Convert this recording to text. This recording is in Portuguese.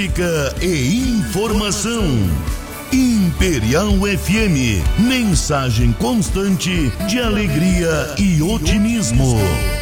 música e informação. Imperial FM, mensagem constante de alegria e otimismo.